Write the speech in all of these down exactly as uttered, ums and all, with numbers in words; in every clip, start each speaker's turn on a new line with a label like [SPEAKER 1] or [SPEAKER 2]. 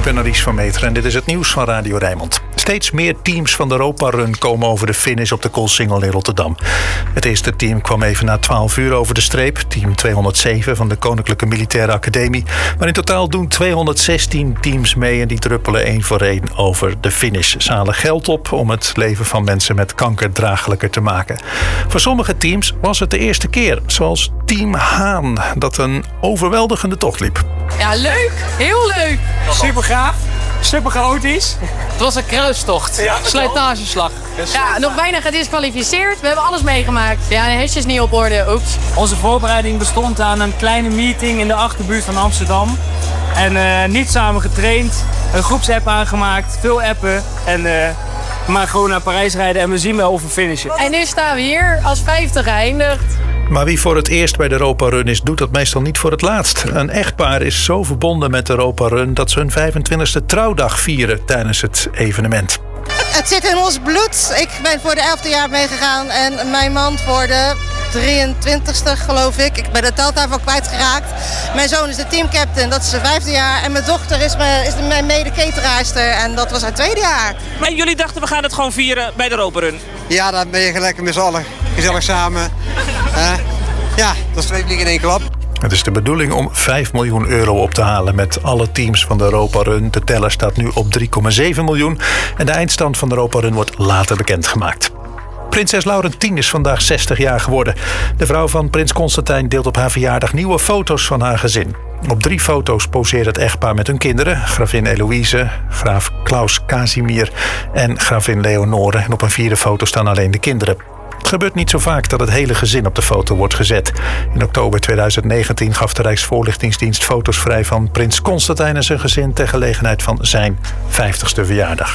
[SPEAKER 1] Ik ben Aries van Meteren en dit is het nieuws van Radio Rijnmond. Steeds meer teams van de Europa Run komen over de finish op de Koolsingel in Rotterdam. Het eerste team kwam even na twaalf uur over de streep. Team tweehonderdzeven van de Koninklijke Militaire Academie. Maar in totaal doen tweehonderdzestien teams mee en die druppelen één voor één over de finish. Ze halen geld op om het leven van mensen met kanker draaglijker te maken. Voor sommige teams was het de eerste keer. Zoals Team Haan, dat een overweldigende tocht liep.
[SPEAKER 2] Ja, leuk. Heel leuk.
[SPEAKER 3] Super gaaf. Super chaotisch.
[SPEAKER 2] Het was een kruistocht. Ja, slijtageslag. Ja, nog bijna gedisqualificeerd. We hebben alles meegemaakt. Ja, de hesjes niet op orde. Oeps.
[SPEAKER 3] Onze voorbereiding bestond aan een kleine meeting in de achterbuurt van Amsterdam. En uh, niet samen getraind. Een groepsapp aangemaakt. Veel appen. En uh, maar gewoon naar Parijs rijden en we zien wel of we finishen.
[SPEAKER 2] En nu staan we hier als vijftig geëindigd.
[SPEAKER 1] Maar wie voor het eerst bij de Europa Run is, doet dat meestal niet voor het laatst. Een echtpaar is zo verbonden met de Europa Run dat ze hun vijfentwintigste trouwdag vieren tijdens het evenement.
[SPEAKER 4] Het zit in ons bloed. Ik ben voor de elfde jaar meegegaan en mijn man voor de drieëntwintigste geloof ik. Ik ben de teltafel kwijtgeraakt. Mijn zoon is de teamcaptain, dat is zijn vijfde jaar. En mijn dochter is mijn, is mijn mede-cateraarster en dat was haar tweede jaar.
[SPEAKER 5] Maar jullie dachten we gaan het gewoon vieren bij de Europa Run?
[SPEAKER 6] Ja, dan ben je gelijk met z'n allen gezellig samen. Uh, ja, dat is twee vliegen in één klap.
[SPEAKER 1] Het is de bedoeling om vijf miljoen euro op te halen met alle teams van de Europa Run. De teller staat nu op drie komma zeven miljoen en de eindstand van de Europa Run wordt later bekendgemaakt. Prinses Laurentien is vandaag zestig jaar geworden. De vrouw van prins Constantijn deelt op haar verjaardag nieuwe foto's van haar gezin. Op drie foto's poseert het echtpaar met hun kinderen. Gravin Eloïse, graaf Klaus Casimir en gravin Leonore. En op een vierde foto staan alleen de kinderen. Het gebeurt niet zo vaak dat het hele gezin op de foto wordt gezet. In oktober tweeduizend negentien gaf de Rijksvoorlichtingsdienst foto's vrij van prins Constantijn en zijn gezin ter gelegenheid van zijn vijftigste verjaardag.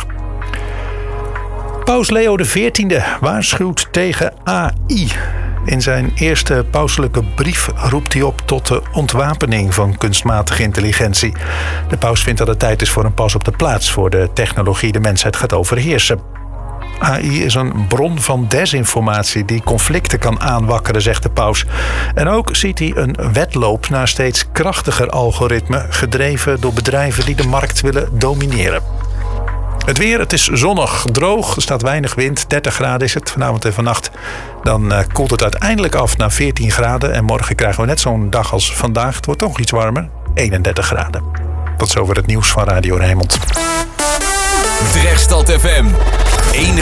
[SPEAKER 1] Paus Leo de veertiende waarschuwt tegen A I. In zijn eerste pauselijke brief roept hij op tot de ontwapening van kunstmatige intelligentie. De paus vindt dat het tijd is voor een pas op de plaats voor de technologie de mensheid gaat overheersen. A I is een bron van desinformatie die conflicten kan aanwakkeren, zegt de paus. En ook ziet hij een wedloop naar steeds krachtiger algoritmen, gedreven door bedrijven die de markt willen domineren. Het weer, het is zonnig, droog, er staat weinig wind, dertig graden is het vanavond en vannacht. Dan uh, koelt het uiteindelijk af naar veertien graden en morgen krijgen we net zo'n dag als vandaag. Het wordt toch iets warmer, eenendertig graden. Tot zover het nieuws van Radio Rijnmond.
[SPEAKER 7] Drechtstad F M.